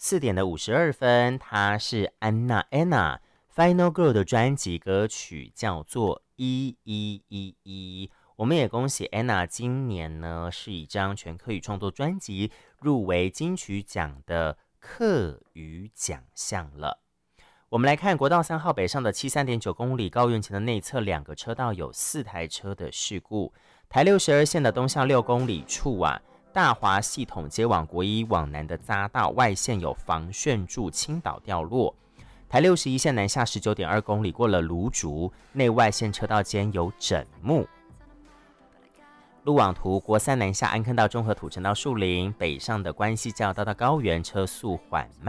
4点的52分，它是安娜 Anna Final Girl 的专辑歌曲，叫做1111。我们也恭喜 Anna 今年呢是以这张全客语创作专辑入围金曲奖的客语奖项了。我们来看国道3号北上的73.9公里高原前的内侧2个车道有4台车的事故。台62线的东向6公里处大华系统接往国一往南的匝道外线有防眩柱倾倒掉落。台61线南下19.2公里过了芦竹，内外线车道间有枕木。路网图国3南下安坑到中和土城到树林，北上的关西交道到高原车速缓慢。